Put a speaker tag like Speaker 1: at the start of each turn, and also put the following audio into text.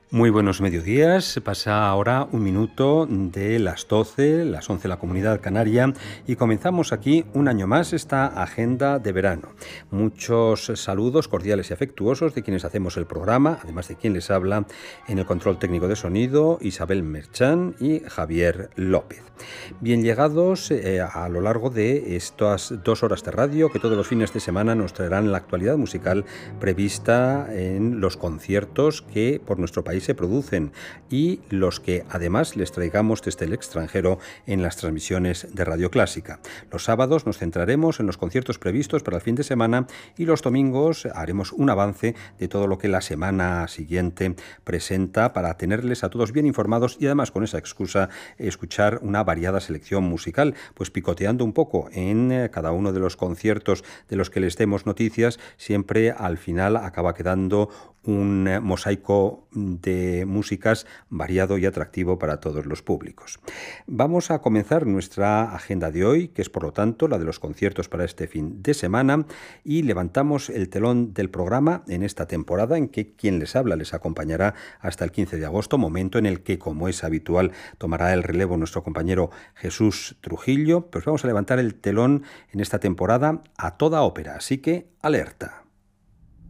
Speaker 1: Muy buenos mediodías, pasa ahora un minuto de las 12, las 11 la Comunidad Canaria, y comenzamos aquí un año más esta agenda de verano. Muchos saludos cordiales y afectuosos de quienes hacemos el programa, además de quien les habla en el control técnico de sonido, Isabel Merchán y Javier López. Bien llegados a lo largo de estas 2 horas de radio que todos los fines de semana nos traerán la actualidad musical prevista en los conciertos que por nuestro país se producen y los que además les traigamos desde el extranjero en las transmisiones de Radio Clásica. Los sábados nos centraremos en los conciertos previstos para el fin de semana y los domingos haremos un avance de todo lo que la semana siguiente presenta para tenerles a todos bien informados y además con esa excusa escuchar una variada selección musical, pues picoteando un poco en cada uno de los conciertos de los que les demos noticias, siempre al final acaba quedando un mosaico de músicas variado y atractivo para todos los públicos. Vamos a comenzar nuestra agenda de hoy, que es por lo tanto la de los conciertos para este fin de semana, y levantamos el telón del programa en esta temporada en que quien les habla les acompañará hasta el 15 de agosto, momento en el que, como es habitual, tomará el relevo nuestro compañero Jesús Trujillo. Pues vamos a levantar el telón en esta temporada a toda ópera, así que alerta.